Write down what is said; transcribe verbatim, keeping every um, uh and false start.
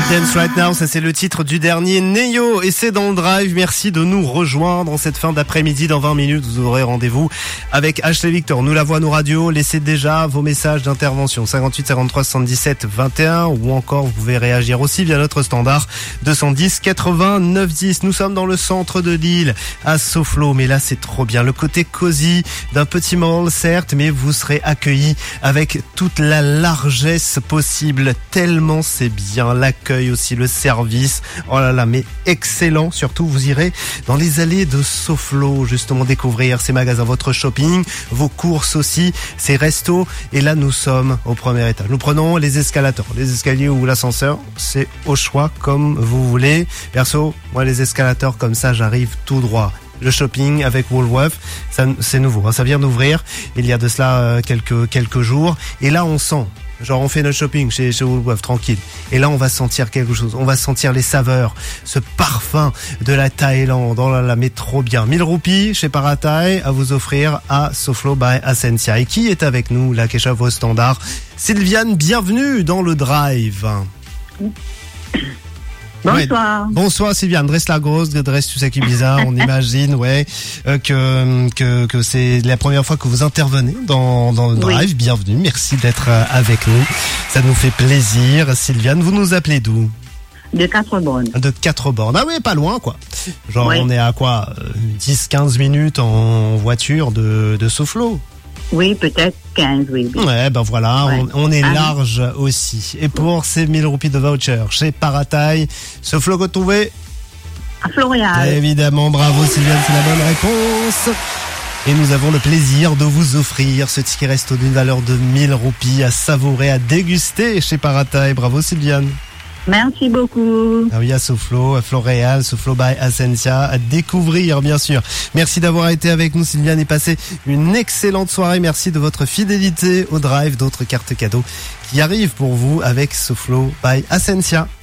Dance Right Now, ça c'est le titre du dernier Neo et c'est dans le drive. Merci de nous rejoindre en cette fin d'après-midi. Dans vingt minutes, vous aurez rendez-vous avec Ashley Victor. Nous la voix, nos radios. Laissez déjà vos messages d'intervention cinquante-huit quarante-trois soixante-dix-sept vingt et un ou encore vous pouvez réagir aussi via notre standard deux cent dix quatre-vingt-neuf dix. Nous sommes dans le centre de l'île à Soflo, mais là c'est trop bien. Le côté cosy d'un petit mall, certes, mais vous serez accueillis avec toute la largesse possible. Tellement c'est bien. L'accueil aussi, le service. Oh là là, mais excellent. Surtout, vous irez dans les allées de Soflo, justement découvrir ces magasins, votre shopping, vos courses aussi, ces restos. Et là, nous sommes au premier étage. Nous prenons les escalators, les escaliers ou l'ascenseur. C'est au choix, comme vous voulez. Perso, moi, les escalators comme ça, j'arrive tout droit. Le shopping avec Woolworth, ça, c'est nouveau, hein, ça vient d'ouvrir il y a de cela euh, quelques quelques jours. Et là, on sent, genre on fait notre shopping chez, chez Woolworth, tranquille. Et là, on va sentir quelque chose, on va sentir les saveurs, ce parfum de la Thaïlande. Oh là là, mais trop bien. mille roupies chez Parathai à vous offrir à Soflo by Ascensia. Et qui est avec nous, là, qui échappe au standard? Sylviane, bienvenue dans le drive. Bonsoir. Ouais. Bonsoir Sylviane, dresse la grosse, dresse tout ça qui est bizarre, on imagine, ouais, euh, que que que c'est la première fois que vous intervenez dans dans le drive. Oui. Bienvenue, merci d'être avec nous. Ça nous fait plaisir. Sylviane, vous nous appelez d'où? De Quatre-Bornes. De Quatre-Bornes. Ah oui, pas loin quoi. Genre oui. On est à quoi, dix quinze minutes en voiture de de Soflo. Oui, peut-être quinze, oui. oui. Ouais, ben voilà, ouais. on, on est ah, large oui. aussi. Et pour ces mille roupies de voucher chez Parathai, Soflo que trouvé à Floréal. Évidemment, bravo Sylviane, c'est la bonne réponse. Et nous avons le plaisir de vous offrir ce ticket resto d'une valeur de mille roupies à savourer, à déguster chez Parathai. Bravo Sylviane. Merci beaucoup. Ah oui, à Soflo, à Floréal, Soflo by Ascensia, à découvrir bien sûr. Merci d'avoir été avec nous Sylviane et passé une excellente soirée. Merci de votre fidélité au drive, d'autres cartes cadeaux qui arrivent pour vous avec Soflo by Ascensia.